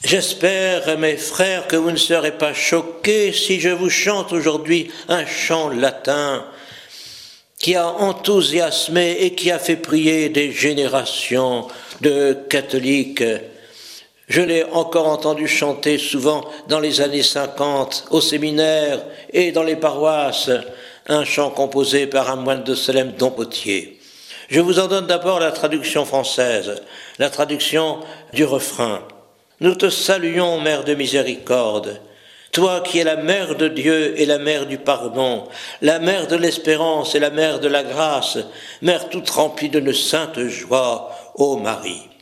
J'espère, mes frères, que vous ne serez pas choqués si je vous chante aujourd'hui un chant latin qui a enthousiasmé et qui a fait prier des générations de catholiques. Je l'ai encore entendu chanter souvent dans les années 50, au séminaire et dans les paroisses, un chant composé par un moine de Solesmes, Dom Potier. Je vous en donne d'abord la traduction française, la traduction du refrain. Nous te saluons, Mère de miséricorde, toi qui es la Mère de Dieu et la Mère du pardon, la Mère de l'espérance et la Mère de la grâce, Mère toute remplie d'une sainte joie, ô Marie.